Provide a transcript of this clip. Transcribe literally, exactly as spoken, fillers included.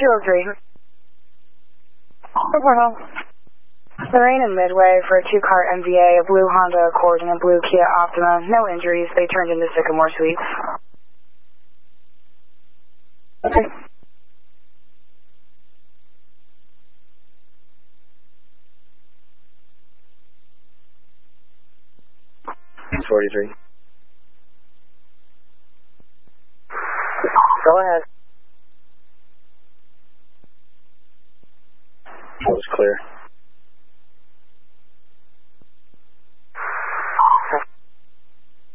two oh three. Portal. Lorraine and Midway for a two-car M V A, a blue Honda Accord, and a blue Kia Optima. No injuries. They turned into Sycamore Suites. Okay. forty-three.